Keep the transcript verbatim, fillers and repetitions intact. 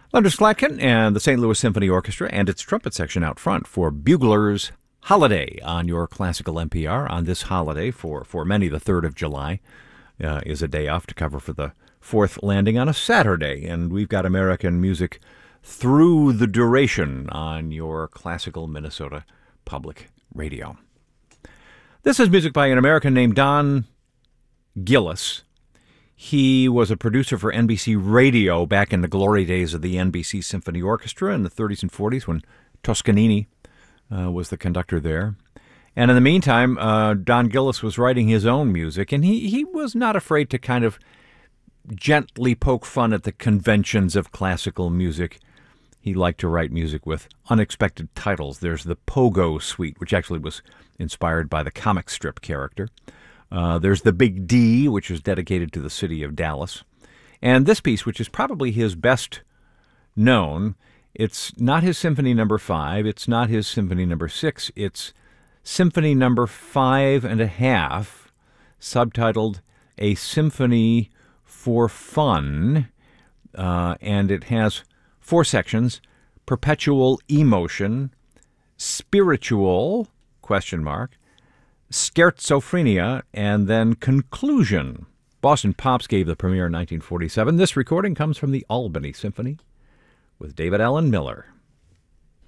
Leonard Slatkin and the Saint Louis Symphony Orchestra and its trumpet section out front for Bugler's Holiday on your classical N P R. On this holiday, for, for many, the third of July uh, is a day off to cover for the fourth landing on a Saturday. And we've got American music through the duration on your classical Minnesota Public Radio. This is music by an American named Don Gillis. He was a producer for N B C Radio back in the glory days of the N B C Symphony Orchestra in the thirties and forties when Toscanini uh, was the conductor there. And in the meantime, uh, Don Gillis was writing his own music, and he, he was not afraid to kind of gently poke fun at the conventions of classical music. He liked to write music with unexpected titles. There's the Pogo Suite, which actually was inspired by the comic strip character. Uh, there's the Big D, which is dedicated to the city of Dallas. And this piece, which is probably his best known, it's not his Symphony Number Five, it's not his Symphony Number Six, it's Symphony Number Five and a Half, subtitled A Symphony for Fun, uh, and it has four sections: Perpetual Emotion, Spiritual, question mark, Scherzophrenia, and then Conclusion. Boston Pops gave the premiere in nineteen forty-seven. This recording comes from the Albany Symphony with David Allen Miller.